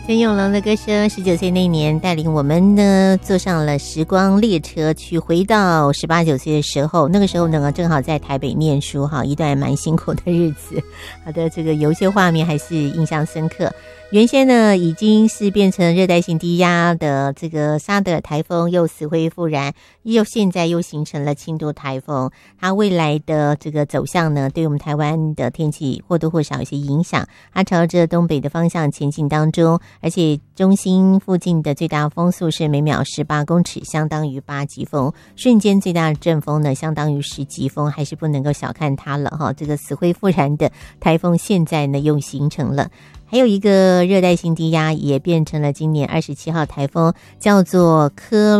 陈永龙的歌声，19岁那年带领我们呢坐上了时光列车，去回到18、19岁的时候。那个时候呢，正好在台北念书哈，一段蛮辛苦的日子。好的，这个有一些画面还是印象深刻。原先呢已经是变成热带性低压的这个沙德尔台风，又死灰复燃，现在又形成了轻度台风。它未来的这个走向呢，对我们台湾的天气或多或少有些影响。它朝着东北的方向前进当中，而且中心附近的最大风速是每秒18公尺，相当于8级风，瞬间最大阵风呢相当于10级风，还是不能够小看它了哈。这个死灰复燃的台风现在呢又形成了。还有一个热带性低压也变成了今年27号台风，叫做科